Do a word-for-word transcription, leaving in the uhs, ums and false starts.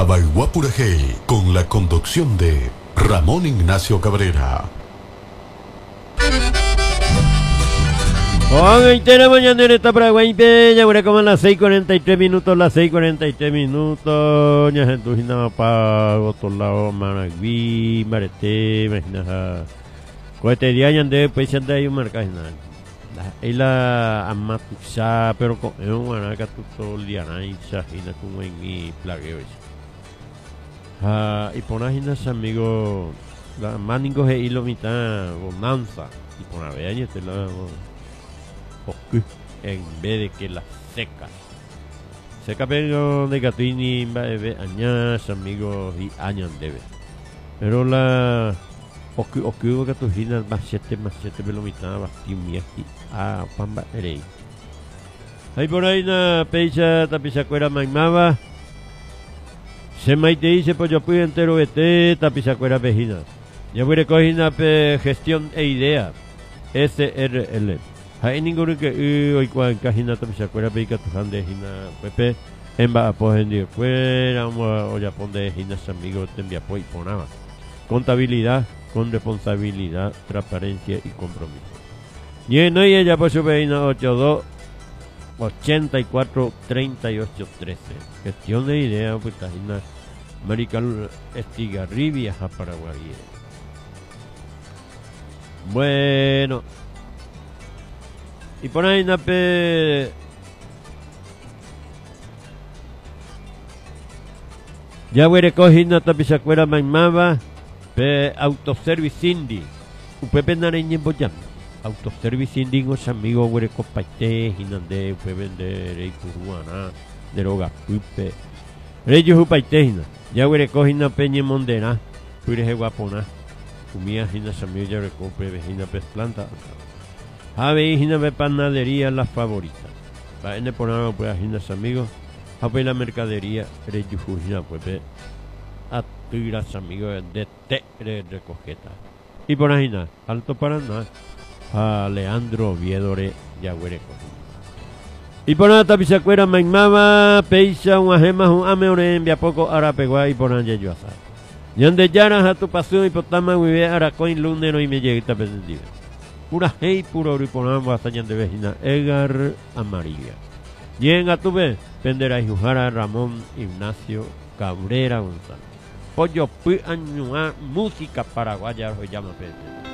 Paraguapurajey, con la conducción de Ramón Ignacio Cabrera. Hoy de la mañana en esta Paraguay, ya veré como a las seis cuarenta y tres minutos, las seis cuarenta y tres minutos, ya gente no pago, todo lado, Managüí, Marete, imagina, cohete día ya ande, pues ya ande ahí un marcaje nada. Ahí la amatuxa, pero con un guanaca todo el día, y sajina con en mi plagueo. Ah, y por ahí nos amigos, la maningo he hilo mitad, bonanza, y por la vez te la en vez de que la seca seca pero de gatini bebe añas amigos y años debe pero la oku oku que tu hina más siete más siete pelo mitad basti miaki a pamba erei hay por ahí una pecha tapizacuera maimaba se maite dice pues yo pude entero vete tapizacuera vejina ya voy a recoger pe gestión e idea S R L. Hay ninguno que hoy cuando cajina también se acuerda de que tu hande hina pepe en va a poner de fuera o ya pone hinas amigos te envía pues por nada contabilidad con responsabilidad transparencia y compromiso y en hoy ella pues su veina ochenta y dos ochenta y cuatro treinta y ocho trece gestión de idea pues cajina Marical Estigarribia a Paraguay. Bueno, y por ahí nape ya voy a recoger una tapizacuera maimaba pe autoservice indi upepe nareñe boyam autoservice indi los amigos voy a compartir hinande upe vender rey puruana deroga pupe rey yo upaite ya voy a recoger una peña mondera pure guapona comía hinas amigos ya recoge vejina pez planta Ave hina de panadería las favoritas. Va en el programa pues hinas amigos. Ave la mercadería re yujujina pues a tiras amigos de te de recogeta. Y por ahí nada, Alto Paraná a Leandro Viedore Yagüereco. Y por nada tapizacuera maimaba peisa un ajema un ameore envia poco arapegua y por allá yo asar. Y donde yaras a tu pasión y potama vive aracoin lunero y me lleguita pendiente. Pura hey, puro oriponamos hasta de vecina Edgar Amarilla. Y en Atube, Pendera y Jujara Ramón Ignacio Cabrera González. Pollo pi añua música paraguaya, lo llama Pedro.